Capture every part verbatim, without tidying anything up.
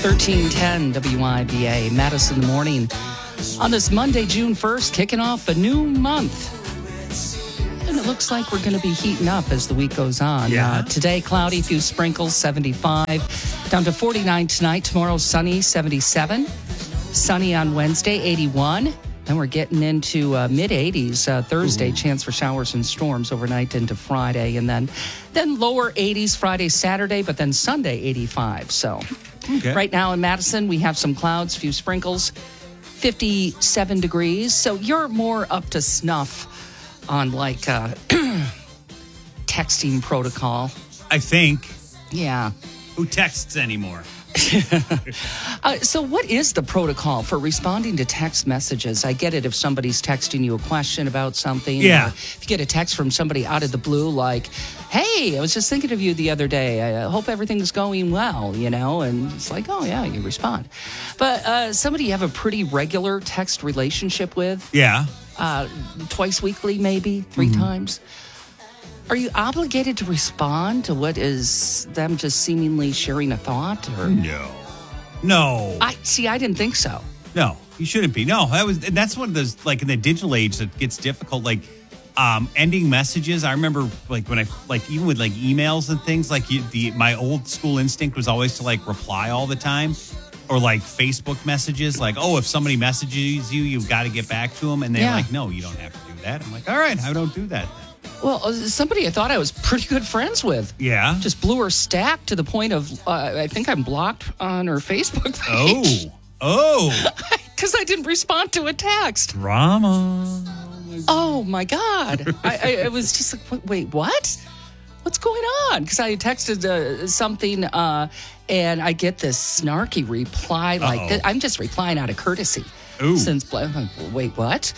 thirteen ten W I B A, Madison in the morning. On this Monday, June first, kicking off a new month. And it looks like we're going to be heating up as the week goes on. Yeah. Uh, today, cloudy, few sprinkles, seventy-five. Down to forty-nine tonight. Tomorrow, sunny, seventy-seven. Sunny on Wednesday, eighty-one. Then we're getting into uh, mid-eighties uh, Thursday. Ooh. Chance for showers and storms overnight into Friday. And then, then lower eighties Friday, Saturday, but then Sunday, eighty-five. So okay. Right now in Madison, we have some clouds, few sprinkles, fifty-seven degrees. So you're more up to snuff on like uh, texting protocol. I think. Yeah. Who texts anymore? uh, so what is the protocol for responding to text messages? I get it if somebody's texting you a question about something. Yeah. Or if you get a text from somebody out of the blue like, hey, I was just thinking of you the other day. I hope everything's going well, you know? And it's like, oh, yeah, you respond. But uh, somebody you have a pretty regular text relationship with. Yeah. Uh, twice weekly, maybe, three mm-hmm. times. Are you obligated to respond to what is them just seemingly sharing a thought? Or no, no. I see. I didn't think so. No, you shouldn't be. No, that was that's one of those like in the digital age that gets difficult. Like um, ending messages. I remember like when I like even with like emails and things. Like you, the my old school instinct was always to like reply all the time, or like Facebook messages. Like oh, if somebody messages you, you've got to get back to them. And they're yeah. like, no, you don't have to do that. I'm like, all right, I don't do that. Well, somebody I thought I was pretty good friends with. Yeah. Just blew her stack to the point of, uh, I think I'm blocked on her Facebook page. Oh. Oh. Because I didn't respond to a text. Drama. Oh, my God. I, I, I was just like, wait, what? What's going on? Because I texted uh, something uh, and I get this snarky reply like, th- I'm just replying out of courtesy. Ooh. Since, I'm like, wait, what?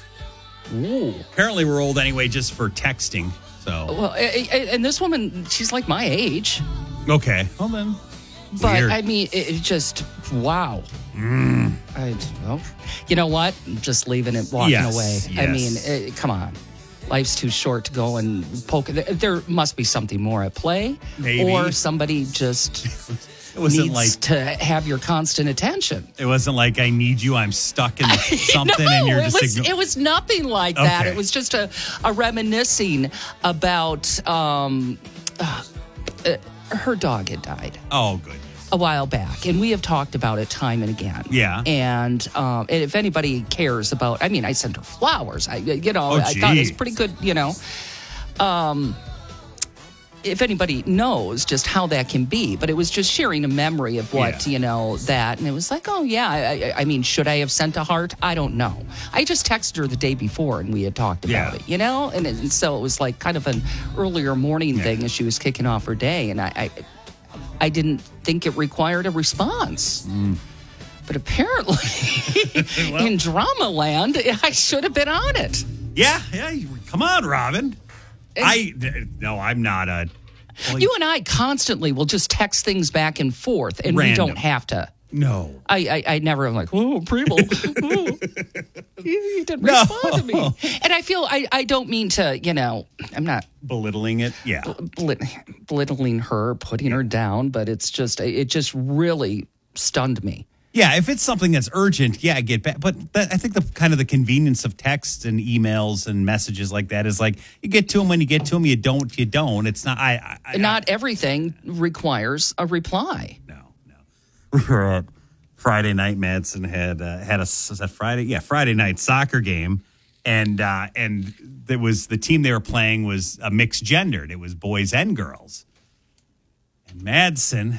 Ooh. Apparently we're old anyway just for texting. So well, and this woman, she's like my age. Okay. Well then. But weird. I mean, it just wow. Mm. I, well, you know what? I'm just leaving it, walking yes, away. Yes. I mean, it, come on. Life's too short to go and poke. There must be something more at play. Maybe. Or somebody just it wasn't needs like, to have your constant attention. It wasn't like I need you. I'm stuck in something no, and you're it just was, igno- it was nothing like that. Okay. It was just a, a reminiscing about um, uh, uh, her dog had died. Oh, goodness. A while back, and we have talked about it time and again. Yeah. And, um, and if anybody cares about, I mean, I sent her flowers. I, you know, Oh, I thought it was geez. pretty good. You know, um, if anybody knows just how that can be, but it was just sharing a memory of what Yeah. you know that, and it was like, oh yeah. I, I, I mean, should I have sent a heart? I don't know. I just texted her the day before, and we had talked about Yeah. it. You know, and, it, and so it was like kind of an earlier morning Yeah. thing as she was kicking off her day, and I. I I didn't think it required a response. Mm. But apparently, well, in Drama Land, I should have been on it. Yeah, yeah. Come on, Robin. And I no, I'm not a. Well, you and I constantly will just text things back and forth, and random. we don't have to. No. I, I, I never am like, oh, Preble. Oh, you, you didn't no. respond to me. And I feel, I, I don't mean to, you know, I'm not. Belittling it, yeah. Belitt- belittling her, putting her down, but it's just, it just really stunned me. Yeah, if it's something that's urgent, yeah, I get back. But, but I think the kind of the convenience of texts and emails and messages like that is like, you get to them when you get to them, you don't, you don't. It's not, I. I not I, everything requires a reply. No. We were at Friday night. Madsen had uh, had a was that Friday? Yeah, Friday night soccer game, and uh, and there was the team they were playing was a mixed gendered. It was boys and girls. And Madsen,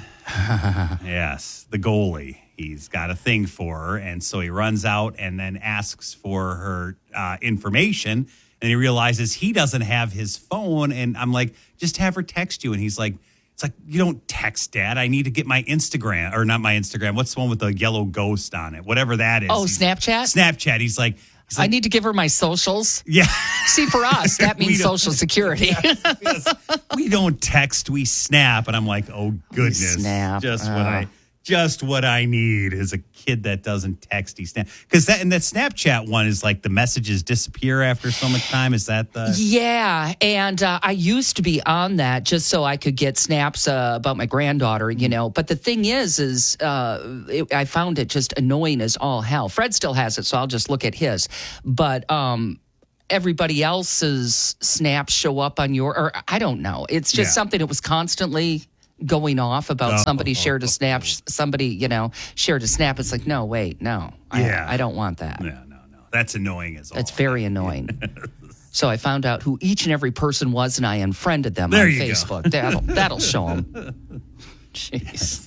yes, the goalie, he's got a thing for her, and so he runs out and then asks for her uh, information, and he realizes he doesn't have his phone, and I'm like, just have her text you, and he's like. It's like, you don't text, Dad. I need to get my Instagram, or not my Instagram. What's the one with the yellow ghost on it? Whatever that is. Oh, He's, Snapchat? Snapchat. He's like, he's like, I need to give her my socials. Yeah. See, for us, that means Social Security. Yes, yes. We don't text, we snap. And I'm like, oh, goodness. Snap. Just uh. when I just what I need is a kid that doesn't text. He snap because that and that Snapchat one is like the messages disappear after so much time. Is that the yeah? And uh, I used to be on that just so I could get snaps uh, about my granddaughter, you know. But the thing is, is uh, it, I found it just annoying as all hell. Fred still has it, so I'll just look at his. But um, everybody else's snaps show up on your, or I don't know. It's just Yeah. something that was constantly going off about Oh, somebody oh, shared a oh, snap, somebody, you know, shared a snap. It's like, no, wait, no, Yeah. I, I don't want that. No, no, no. That's annoying as all. It's very annoying. So I found out who each and every person was, and I unfriended them There on you go. Facebook. That'll that'll show them. Jeez.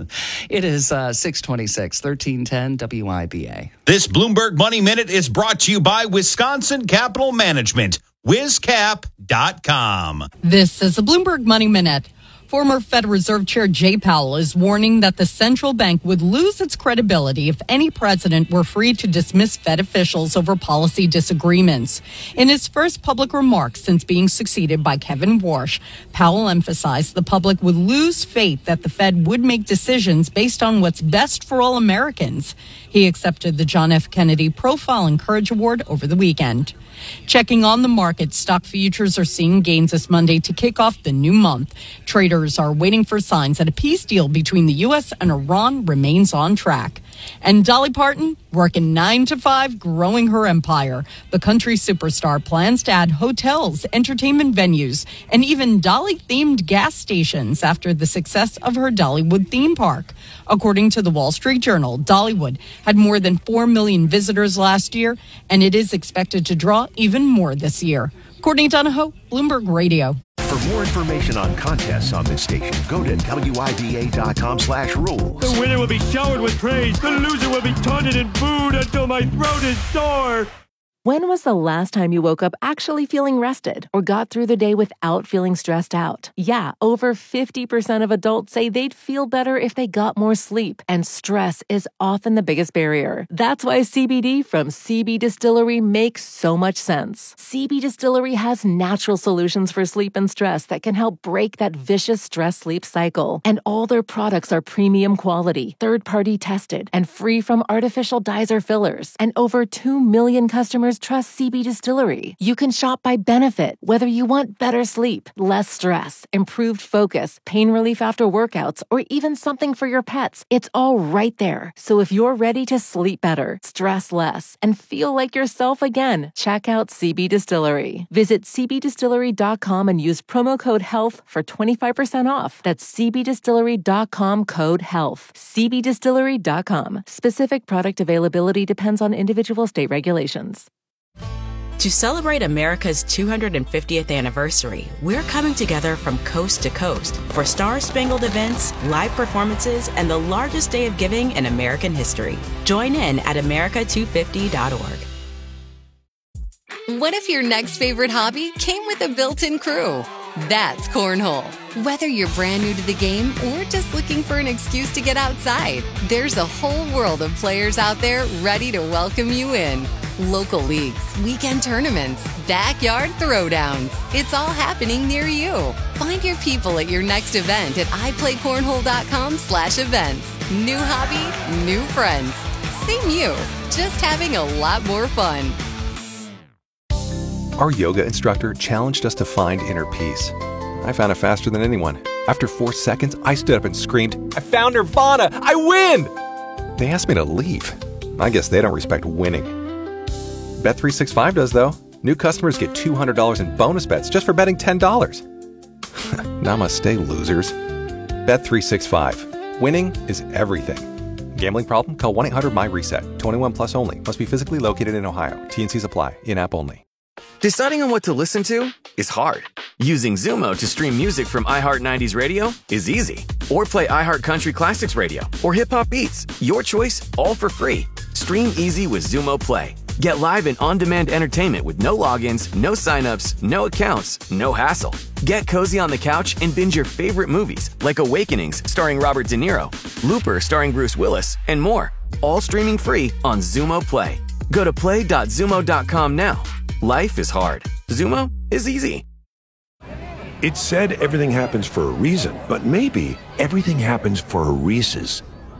It is uh, six twenty-six, thirteen ten W I B A. This Bloomberg Money Minute is brought to you by Wisconsin Capital Management, wiz cap dot com. This is a Bloomberg Money Minute. Former Fed Reserve Chair Jay Powell is warning that the central bank would lose its credibility if any president were free to dismiss Fed officials over policy disagreements. In his first public remarks since being succeeded by Kevin Warsh, Powell emphasized the public would lose faith that the Fed would make decisions based on what's best for all Americans. He accepted the John F. Kennedy Profile and Courage Award over the weekend. Checking on the market, stock futures are seeing gains this Monday to kick off the new month. Traders are waiting for signs that a peace deal between the U S and Iran remains on track. And Dolly Parton, working nine to five, growing her empire. The country superstar plans to add hotels, entertainment venues, and even Dolly-themed gas stations after the success of her Dollywood theme park. According to the Wall Street Journal, Dollywood had more than four million visitors last year, and it is expected to draw even more this year. Courtney Donahoe, Bloomberg Radio. For more information on contests on this station, go to W I B A dot com slash rules. The winner will be showered with praise. The loser will be taunted and booed until my throat is sore. When was the last time you woke up actually feeling rested or got through the day without feeling stressed out? Yeah, over fifty percent of adults say they'd feel better if they got more sleep, and stress is often the biggest barrier. That's why C B D from C B Distillery makes so much sense. C B Distillery has natural solutions for sleep and stress that can help break that vicious stress-sleep cycle. And all their products are premium quality, third-party tested, and free from artificial dyes or fillers. And over two million customers trust C B Distillery. You can shop by benefit, whether you want better sleep, less stress, improved focus, pain relief after workouts, or even something for your pets. It's all right there. So if you're ready to sleep better, stress less, and feel like yourself again, check out C B Distillery. Visit C B distillery dot com and use promo code HEALTH for twenty-five percent off. That's C B distillery dot com code HEALTH. C B distillery dot com. Specific product availability depends on individual state regulations. To celebrate America's two hundred fiftieth anniversary, we're coming together from coast to coast for star-spangled events, live performances, and the largest day of giving in American history. Join in at America two fifty dot org. What if your next favorite hobby came with a built-in crew? That's Cornhole. Whether you're brand new to the game or just looking for an excuse to get outside, there's a whole world of players out there ready to welcome you in. Local leagues, weekend tournaments, backyard throwdowns. It's all happening near you. Find your people at your next event at i play cornhole dot com slash events. New hobby, new friends. Same you, just having a lot more fun. Our yoga instructor challenged us to find inner peace. I found it faster than anyone. After four seconds, I stood up and screamed, "I found Nirvana! I win!" They asked me to leave. I guess they don't respect winning. Bet three sixty-five does, though. New customers get two hundred dollars in bonus bets just for betting ten dollars. Namaste, losers. Bet three sixty-five. Winning is everything. Gambling problem? Call one eight hundred my reset. twenty-one plus only. Must be physically located in Ohio. T N Cs apply. In-app only. Deciding on what to listen to is hard. Using Zumo to stream music from iHeart nineties Radio is easy. Or play iHeart Country Classics Radio or Hip Hop Beats. Your choice, all for free. Stream easy with Zumo Play. Get live and on-demand entertainment with no logins, no signups, no accounts, no hassle. Get cozy on the couch and binge your favorite movies like Awakenings starring Robert De Niro, Looper starring Bruce Willis, and more. All streaming free on Zumo Play. Go to play dot zumo dot com now. Life is hard. Zumo is easy. It's said everything happens for a reason, but maybe everything happens for a Reese's.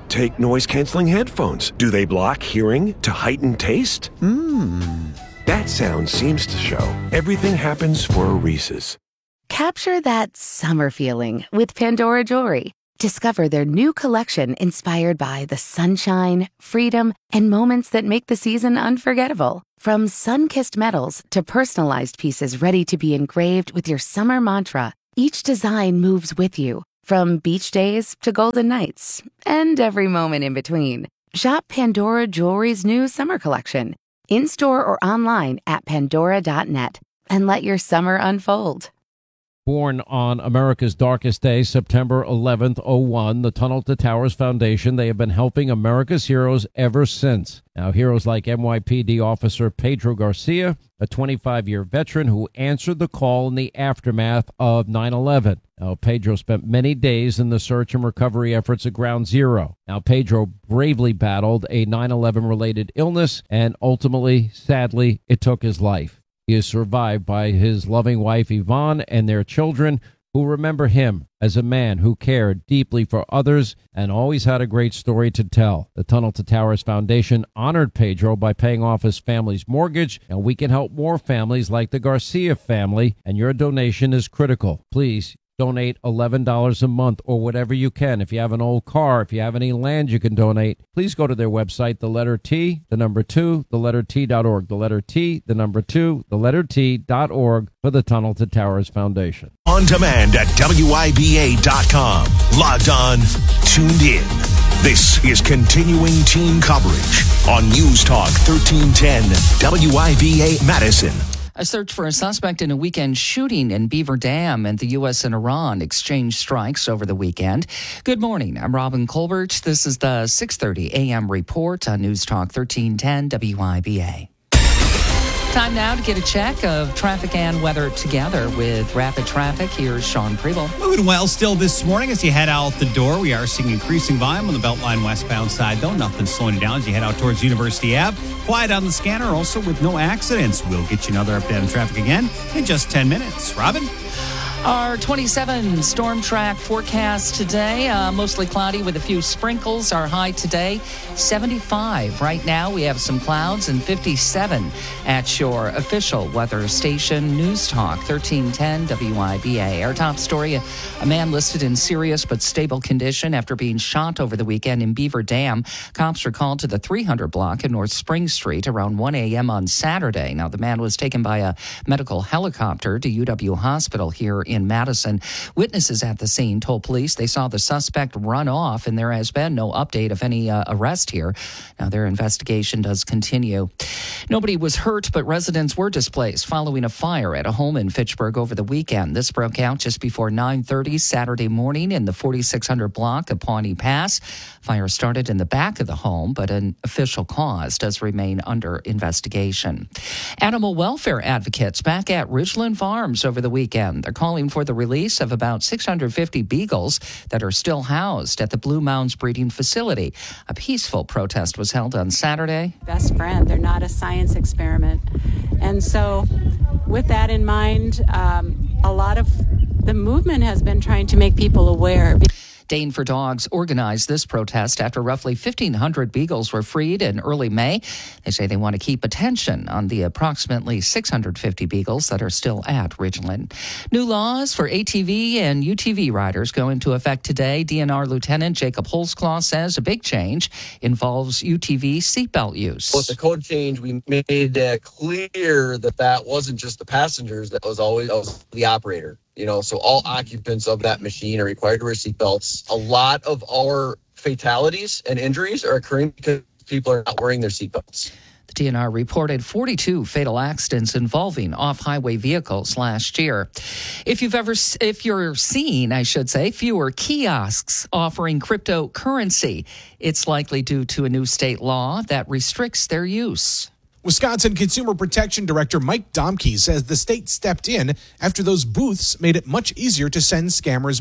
Take noise-canceling headphones. Do they block hearing to heighten taste? Hmm. That sound seems to show everything happens for a Reese's. Capture that summer feeling with Pandora Jewelry. Discover their new collection inspired by the sunshine, freedom, and moments that make the season unforgettable. From sun-kissed metals to personalized pieces ready to be engraved with your summer mantra, each design moves with you. From beach days to golden nights, and every moment in between. Shop Pandora Jewelry's new summer collection, in-store or online at pandora dot net, and let your summer unfold. Born on America's darkest day, September eleventh, oh one, the Tunnel to Towers Foundation, they have been helping America's heroes ever since. Now, heroes like N Y P D officer Pedro Garcia, a twenty-five-year veteran who answered the call in the aftermath of nine eleven. Now, Pedro spent many days in the search and recovery efforts at Ground Zero. Now, Pedro bravely battled a nine eleven-related illness, and ultimately, sadly, it took his life. He is survived by his loving wife, Yvonne, and their children, who remember him as a man who cared deeply for others and always had a great story to tell. The Tunnel to Towers Foundation honored Pedro by paying off his family's mortgage, and we can help more families like the Garcia family, and your donation is critical. Please donate eleven dollars a month or whatever you can. If you have an old car, if you have any land you can donate, please go to their website, the letter T, the number two, the letter T dot org. The letter T, the number two, the letter T dot org for the Tunnel to Towers Foundation. On demand at W I B A dot com. Logged on, tuned in. This is continuing team coverage on News Talk thirteen ten W I B A Madison. A search for a suspect in a weekend shooting in Beaver Dam, and the U S and Iran exchanged strikes over the weekend. Good morning. I'm Robin Colbert. This is the six thirty a.m. report on News Talk thirteen ten W I B A. Time now to get a check of traffic and weather together with Rapid Traffic. Here's Sean Preble. Moving well still this morning as you head out the door. We are seeing increasing volume on the Beltline westbound side, though. Nothing slowing you down as you head out towards University Avenue. Quiet on the scanner, also with no accidents. We'll get you another update on traffic again in just ten minutes. Robin? Our twenty-seven storm track forecast today, uh, mostly cloudy with a few sprinkles. Our high today, seventy-five. Right now, we have some clouds and fifty-seven at your official weather station, News Talk thirteen ten W I B A. Our top story, a, a man listed in serious but stable condition after being shot over the weekend in Beaver Dam. Cops were called to the three hundred block in North Spring Street around one a.m. on Saturday. Now, the man was taken by a medical helicopter to U W Hospital here in Madison. Witnesses at the scene told police they saw the suspect run off, and there has been no update of any uh, arrest here. Now, their investigation does continue. Nobody was hurt, but residents were displaced following a fire at a home in Fitchburg over the weekend. This broke out just before nine thirty Saturday morning in the forty-six hundred block of Pawnee Pass. Fire started in the back of the home, but an official cause does remain under investigation. Animal welfare advocates back at Ridgeland Farms over the weekend. They're calling for the release of about six hundred fifty beagles that are still housed at the Blue Mounds breeding facility. A peaceful protest was held on Saturday. Best friend, they're not a science experiment. And so with that in mind, um, a lot of the movement has been trying to make people aware. Dane for Dogs organized this protest after roughly fifteen hundred beagles were freed in early May. They say they want to keep attention on the approximately six hundred fifty beagles that are still at Ridgeland. New laws for A T V and U T V riders go into effect today. D N R Lieutenant Jacob Holzclaw says a big change involves U T V seatbelt use. With the code change, we made uh, clear that that wasn't just the passengers, that was always that was the operator. You know, so all occupants of that machine are required to wear seatbelts. A lot of our fatalities and injuries are occurring because people are not wearing their seatbelts. The D N R reported forty-two fatal accidents involving off-highway vehicles last year. If you've ever, if you're seeing, I should say, fewer kiosks offering cryptocurrency, it's likely due to a new state law that restricts their use. Wisconsin Consumer Protection Director Mike Domke says the state stepped in after those booths made it much easier to send scammers money.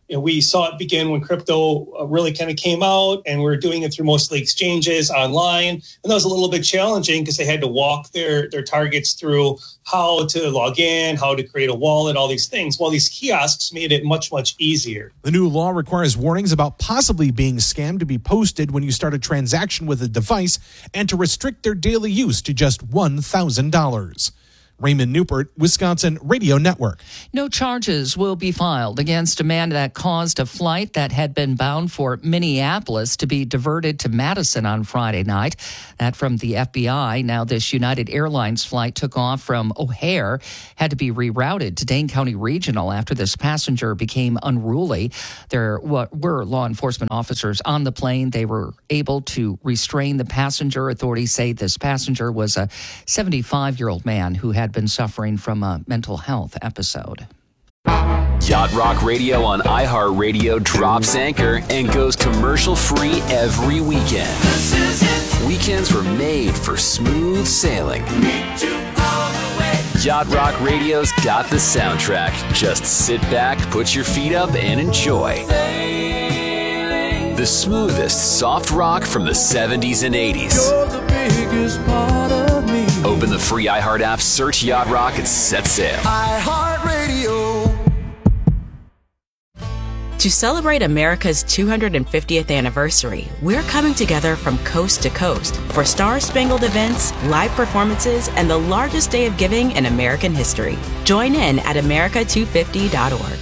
You know, we saw it begin when crypto really kind of came out, and we were doing it through mostly exchanges online. And that was a little bit challenging because they had to walk their, their targets through how to log in, how to create a wallet, all these things. Well, these kiosks made it much, much easier. The new law requires warnings about possibly being scammed to be posted when you start a transaction with a device and to restrict their daily use to just one thousand dollars. Raymond Newport, Wisconsin Radio Network. No charges will be filed against a man that caused a flight that had been bound for Minneapolis to be diverted to Madison on Friday night. That from the F B I. Now, this United Airlines flight took off from O'Hare, had to be rerouted to Dane County Regional after this passenger became unruly. There were law enforcement officers on the plane. They were able to restrain the passenger. Authorities say this passenger was a seventy-five-year-old man who had been suffering from a mental health episode. Yacht Rock Radio on iHeartRadio drops anchor and goes commercial-free every weekend. Weekends were made for smooth sailing. Yacht Rock Radio's got the soundtrack. Just sit back, put your feet up, and enjoy. The smoothest soft rock from the seventies and eighties. You're the biggest part of me. Open the free iHeart app, search Yacht Rock, and set sail. iHeartRadio. To celebrate America's two hundred fiftieth anniversary, we're coming together from coast to coast for star-spangled events, live performances, and the largest day of giving in American history. Join in at America two fifty dot org.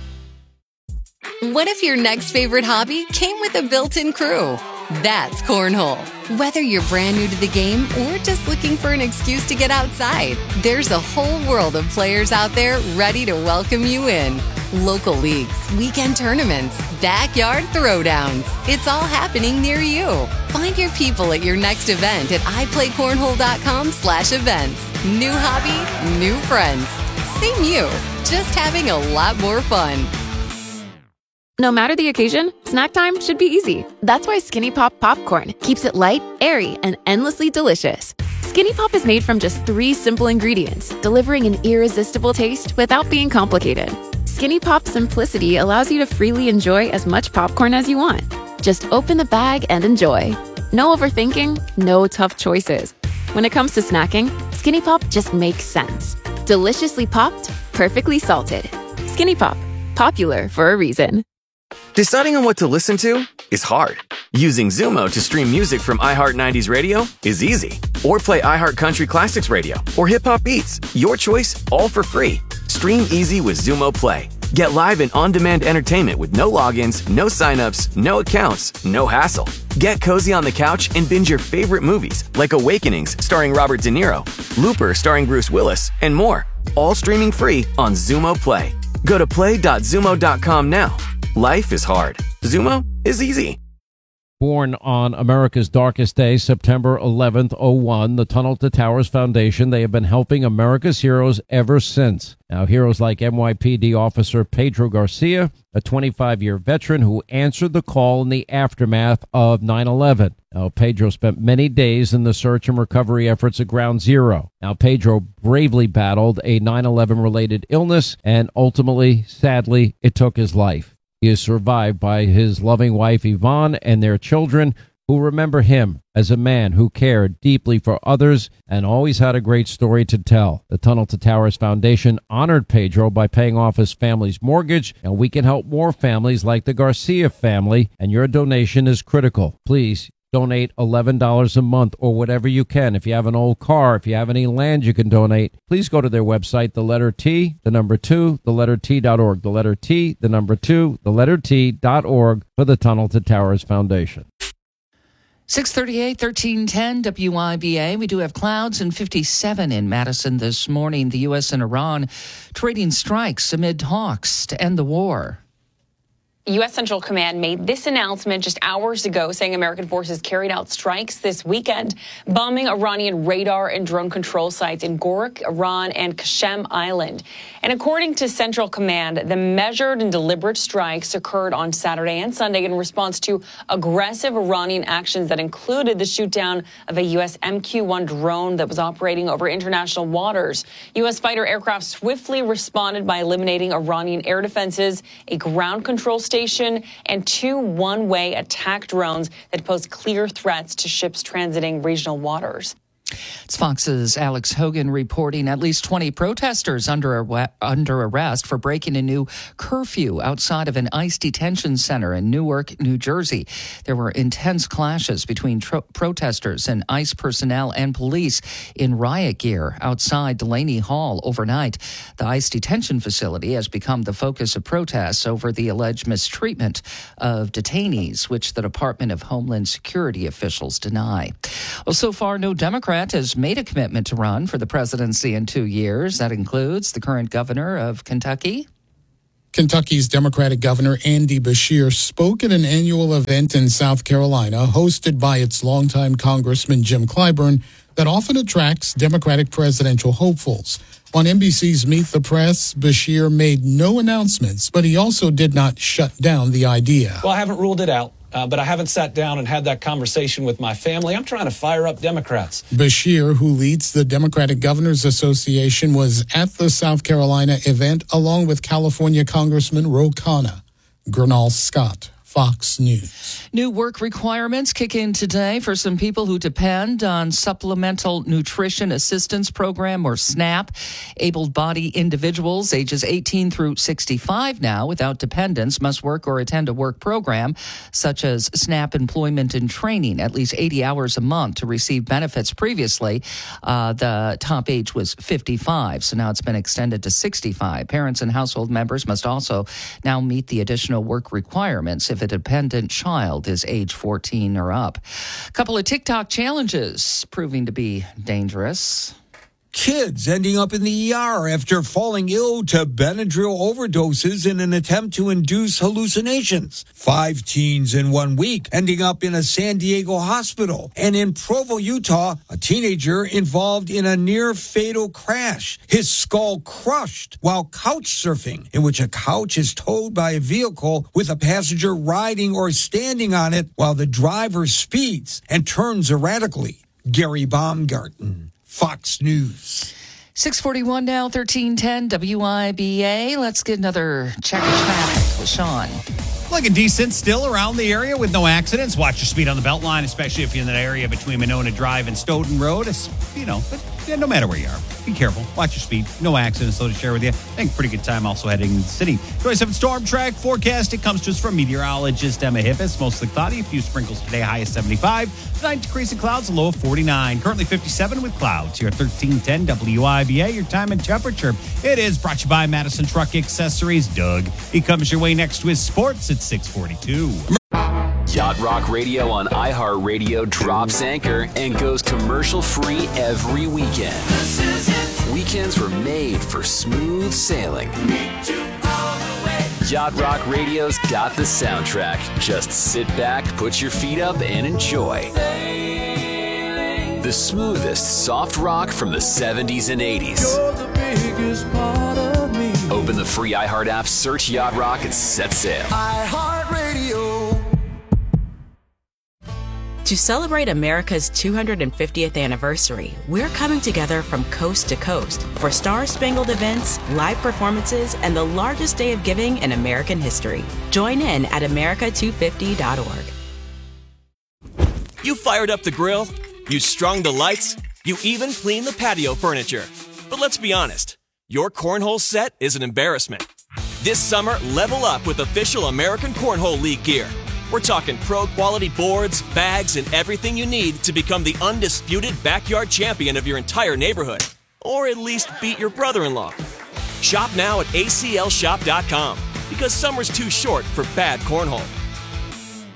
What if your next favorite hobby came with a built-in crew? That's Cornhole. Whether you're brand new to the game or just looking for an excuse to get outside, there's a whole world of players out there ready to welcome you in. Local leagues, weekend tournaments, backyard throwdowns. It's all happening near you. Find your people at your next event at iPlayCornhole.com slash events. New hobby, new friends. Same you, just having a lot more fun. No matter the occasion, snack time should be easy. That's why Skinny Pop Popcorn keeps it light, airy, and endlessly delicious. Skinny Pop is made from just three simple ingredients, delivering an irresistible taste without being complicated. Skinny Pop simplicity allows you to freely enjoy as much popcorn as you want. Just open the bag and enjoy. No overthinking, no tough choices. When it comes to snacking, Skinny Pop just makes sense. Deliciously popped, perfectly salted. Skinny Pop, popular for a reason. Deciding on what to listen to is hard. Using Zumo to stream music from iHeart nineties Radio is easy. Or play iHeart Country Classics Radio or Hip Hop Beats. Your choice, all for free. Stream easy with Zumo Play. Get live and on-demand entertainment with no logins, no signups, no accounts, no hassle. Get cozy on the couch and binge your favorite movies like Awakenings starring Robert De Niro, Looper starring Bruce Willis, and more. All streaming free on Zumo Play. Go to play dot zumo dot com now. Life is hard. Zumo is easy. Born on America's darkest day, September eleventh, oh one, the Tunnel to Towers Foundation, they have been helping America's heroes ever since. Now, heroes like N Y P D officer Pedro Garcia, a twenty-five-year veteran who answered the call in the aftermath of nine eleven. Now, Pedro spent many days in the search and recovery efforts at Ground Zero. Now, Pedro bravely battled a nine eleven-related illness, and ultimately, sadly, it took his life. He is survived by his loving wife, Yvonne, and their children, who remember him as a man who cared deeply for others and always had a great story to tell. The Tunnel to Towers Foundation honored Pedro by paying off his family's mortgage, and we can help more families like the Garcia family, and your donation is critical. Please donate eleven dollars a month or whatever you can. If you have an old car, if you have any land you can donate, please go to their website, the letter T, the number two, the letter T dot org. The letter T, the number two, the letter T dot org for the Tunnel to Towers Foundation. six thirty-eight, thirteen ten W I B A. We do have clouds and fifty-seven in Madison this morning. The U S and Iran trading strikes amid talks to end the war. U S Central Command made this announcement just hours ago, saying American forces carried out strikes this weekend, bombing Iranian radar and drone control sites in Gorak, Iran, and Qasem Island. And according to Central Command, the measured and deliberate strikes occurred on Saturday and Sunday in response to aggressive Iranian actions that included the shootdown of a U S M Q one drone that was operating over international waters. U S fighter aircraft swiftly responded by eliminating Iranian air defenses, a ground control station, and two one-way attack drones that pose clear threats to ships transiting regional waters. It's Fox's Alex Hogan reporting at least twenty protesters under under arrest for breaking a new curfew outside of an ICE detention center in Newark, New Jersey. There were intense clashes between tro- protesters and ICE personnel and police in riot gear outside Delaney Hall overnight. The ICE detention facility has become the focus of protests over the alleged mistreatment of detainees, which the Department of Homeland Security officials deny. Well, so far, no Democrat has made a commitment to run for the presidency in two years. That includes the current governor of Kentucky. Kentucky's Democratic Governor Andy Beshear spoke at an annual event in South Carolina hosted by its longtime Congressman Jim Clyburn that often attracts Democratic presidential hopefuls. On N B C's Meet the Press, Beshear made no announcements, but he also did not shut down the idea. Well, I haven't ruled it out. Uh, but I haven't sat down and had that conversation with my family. I'm trying to fire up Democrats. Beshear, who leads the Democratic Governors Association, was at the South Carolina event along with California Congressman Ro Khanna. Gernal Scott, Fox News. New work requirements kick in today for some people who depend on Supplemental Nutrition Assistance Program, or SNAP. Able-bodied individuals ages eighteen through sixty-five now without dependents must work or attend a work program such as SNAP Employment and Training at least eighty hours a month to receive benefits. Previously, uh, the top age was fifty-five, so now it's been extended to sixty-five. Parents and household members must also now meet the additional work requirements if a dependent child is age fourteen or up. A couple of TikTok challenges proving to be dangerous. Kids ending up in the E R after falling ill to Benadryl overdoses in an attempt to induce hallucinations. Five teens in one week ending up in a San Diego hospital. And in Provo, Utah, a teenager involved in a near-fatal crash. His skull crushed while couch surfing, in which a couch is towed by a vehicle with a passenger riding or standing on it while the driver speeds and turns erratically. Gary Baumgarten, Fox News. six forty-one now, thirteen ten W I B A. Let's get another check of traffic with Sean. Looking decent still around the area with no accidents. Watch your speed on the Beltline, especially if you're in that area between Monona Drive and Stoughton Road. It's, you know, but yeah, no matter where you are, be careful. Watch your speed. No accidents, though, to share with you. I think pretty good time also heading into the city. twenty-seven Storm Track forecast. It comes to us from meteorologist Emma Hippis. Mostly cloudy. A few sprinkles today. High of seventy-five. Tonight, decreasing clouds. A low of forty-nine. Currently fifty-seven with clouds. Here at thirteen ten W I B A. Your time and temperature. It is brought to you by Madison Truck Accessories. Doug. He comes your way next to his sports at six forty-two. Yacht Rock Radio on iHeartRadio drops anchor and goes commercial-free every weekend. Weekends were made for smooth sailing. Yacht Rock Radio's got the soundtrack. Just sit back, put your feet up, and enjoy. The smoothest soft rock from the seventies and eighties. You're the biggest part of me. Open the free iHeart app, search Yacht Rock, and set sail. iHeartRadio. To celebrate America's two hundred fiftieth anniversary, we're coming together from coast to coast for star-spangled events, live performances, and the largest day of giving in American history. Join in at America two fifty dot org. You fired up the grill, you strung the lights, you even cleaned the patio furniture. But let's be honest, your cornhole set is an embarrassment. This summer, level up with official American Cornhole League gear. We're talking pro-quality boards, bags, and everything you need to become the undisputed backyard champion of your entire neighborhood. Or at least beat your brother-in-law. Shop now at A C L shop dot com, because summer's too short for bad cornhole.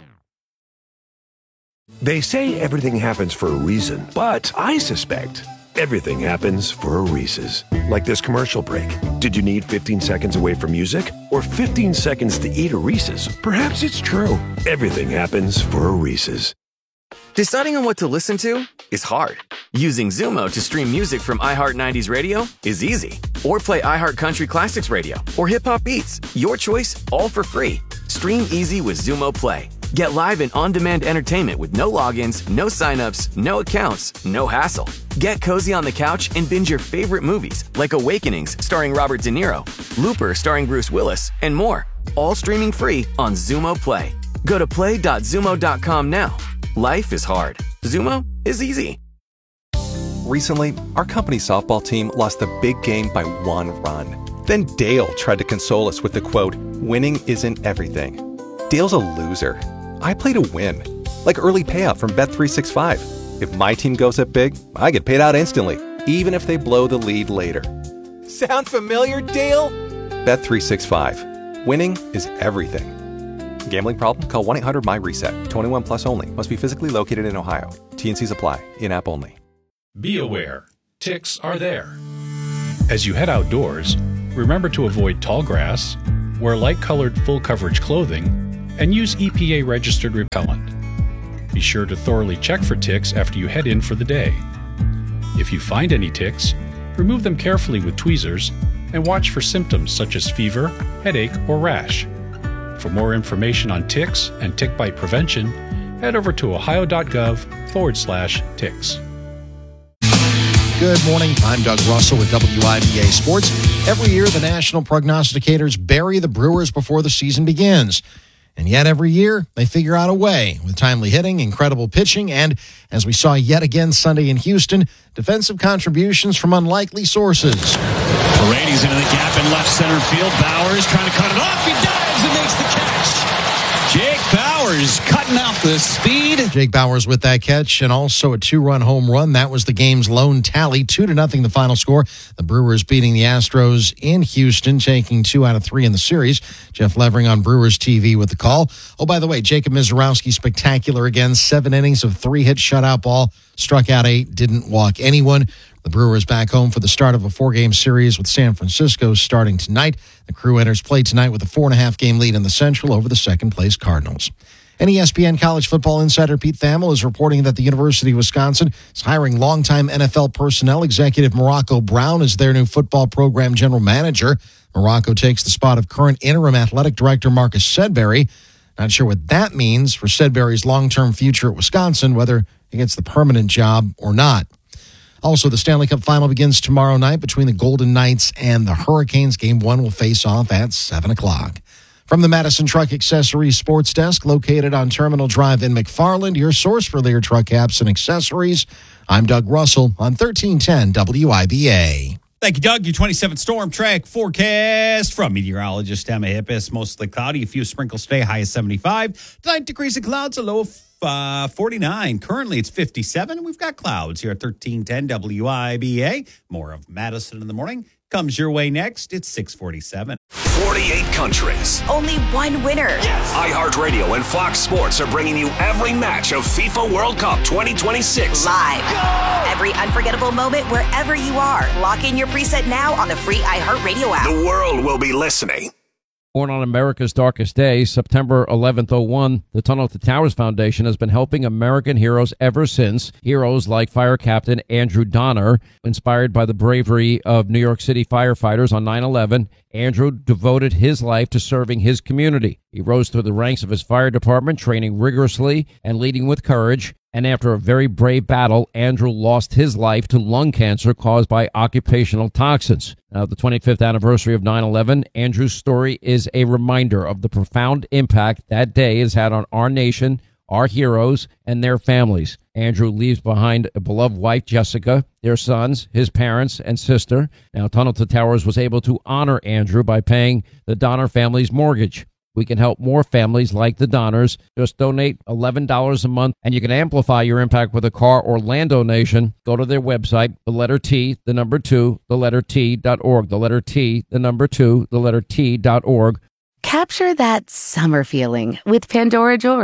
They say everything happens for a reason, but I suspect Everything happens for a Reese's. Like this commercial break. Did you need fifteen seconds away from music? Or fifteen seconds to eat a Reese's? Perhaps it's true. Everything happens for a Reese's. Deciding on what to listen to is hard. Using Zumo to stream music from iHeart nineties Radio is easy. Or play iHeart Country Classics Radio or Hip Hop Beats. Your choice, all for free. Stream easy with Zumo Play. Get live and on-demand entertainment with no logins, no signups, no accounts, no hassle. Get cozy on the couch and binge your favorite movies like Awakenings starring Robert De Niro, Looper starring Bruce Willis, and more. All streaming free on Zumo Play. Go to play dot zumo dot com now. Life is hard. Zumo is easy. Recently, our company softball team lost the big game by one run. Then Dale tried to console us with the quote, "Winning isn't everything." Dale's a loser. I play to win. Like early payout from Bet three sixty-five. If my team goes up big, I get paid out instantly, even if they blow the lead later. Sound familiar, Dale? Bet three sixty-five. Winning is everything. Gambling problem? Call one eight hundred M Y reset. twenty-one plus only. Must be physically located in Ohio. T N Cs apply. In-app only. Be aware. Ticks are there. As you head outdoors, remember to avoid tall grass, wear light-colored full-coverage clothing, and use E P A-registered repellent. Be sure to thoroughly check for ticks after you head in for the day. If you find any ticks, remove them carefully with tweezers and watch for symptoms such as fever, headache, or rash. For more information on ticks and tick bite prevention, head over to ohio.gov forward slash ticks. Good morning. I'm Doug Russell with W I B A Sports. Every year, the national prognosticators bury the Brewers before the season begins. And yet every year, they figure out a way with timely hitting, incredible pitching, and, as we saw yet again Sunday in Houston, defensive contributions from unlikely sources. Paredes into the gap in left center field. Bowers trying to cut it off. He dives and makes the catch. Jake Bowers cutting out the speed. Jake Bowers with that catch and also a two-run home run. That was the game's lone tally. Two to nothing the final score. The Brewers beating the Astros in Houston, taking two out of three in the series. Jeff Levering on Brewers T V with the call. Oh, by the way, Jacob Mizorowski spectacular again. Seven innings of three-hit shutout ball. Struck out eight, didn't walk anyone. The Brewers back home for the start of a four-game series with San Francisco starting tonight. The Crew enters play tonight with a four-and-a-half game lead in the Central over the second-place Cardinals. And E S P N college football insider Pete Thamel is reporting that the University of Wisconsin is hiring longtime N F L personnel executive Morocco Brown as their new football program general manager. Morocco takes the spot of current interim athletic director Marcus Sedbury. Not sure what that means for Sedbury's long-term future at Wisconsin, whether he gets the permanent job or not. Also, the Stanley Cup Final begins tomorrow night between the Golden Knights and the Hurricanes. Game one will face off at seven o'clock. From the Madison Truck Accessories Sports Desk, located on Terminal Drive in McFarland, your source for Lear truck caps and accessories, I'm Doug Russell on thirteen ten W I B A. Thank you, Doug. Your twenty-seventh storm track forecast from meteorologist Emma Hippis. Mostly cloudy, a few sprinkles today, high of seventy-five. Tonight, decrease in clouds, a low of uh, forty-nine. Currently, it's fifty-seven. We've got clouds here at thirteen ten W I B A. More of Madison in the morning comes your way next. It's six forty-seven. forty-eight countries. Only one winner. Yes. iHeartRadio and Fox Sports are bringing you every match of FIFA World Cup twenty twenty-six. Live. Go! Every unforgettable moment wherever you are. Lock in your preset now on the free iHeartRadio app. The world will be listening. Born on America's darkest day, September eleventh oh one, the Tunnel to Towers Foundation has been helping American heroes ever since. Heroes like Fire Captain Andrew Donner, inspired by the bravery of New York City firefighters on nine eleven. Andrew devoted his life to serving his community. He rose through the ranks of his fire department, training rigorously and leading with courage. And after a very brave battle, Andrew lost his life to lung cancer caused by occupational toxins. Now, the twenty-fifth anniversary of nine eleven, Andrew's story is a reminder of the profound impact that day has had on our nation, our heroes, and their families. Andrew leaves behind a beloved wife, Jessica, their sons, his parents, and sister. Now, Tunnel to Towers was able to honor Andrew by paying the Donner family's mortgage. We can help more families like the Donners. Just donate eleven dollars a month, and you can amplify your impact with a car or land donation. Go to their website, the letter T, the number two, the letter T dot org. The letter T, the number two, the letter T dot org. Capture that summer feeling with Pandora Jewelry.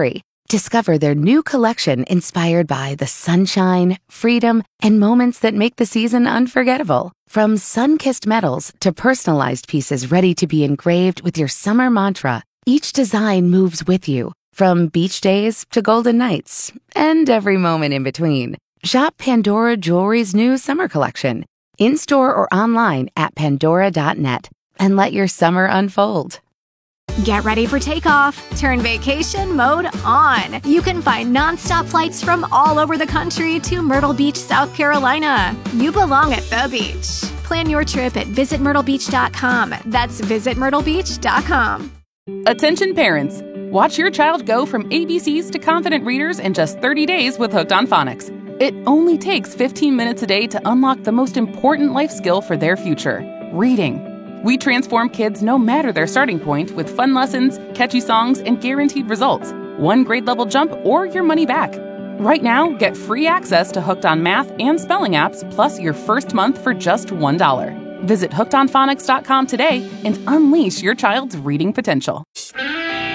Discover their new collection inspired by the sunshine, freedom, and moments that make the season unforgettable. From sun-kissed metals to personalized pieces ready to be engraved with your summer mantra, each design moves with you, from beach days to golden nights, and every moment in between. Shop Pandora Jewelry's new summer collection, in-store or online at pandora dot net, and let your summer unfold. Get ready for takeoff. Turn vacation mode on. You can find nonstop flights from all over the country to Myrtle Beach, South Carolina. You belong at the beach. Plan your trip at visit myrtle beach dot com. That's visit myrtle beach dot com. Attention parents. Watch your child go from A B Cs to confident readers in just thirty days with Hooked on Phonics. It only takes fifteen minutes a day to unlock the most important life skill for their future, reading. We transform kids no matter their starting point with fun lessons, catchy songs, and guaranteed results. One grade level jump or your money back. Right now, get free access to Hooked on Math and Spelling apps, plus your first month for just one dollar. Visit hooked on phonics dot com today and unleash your child's reading potential.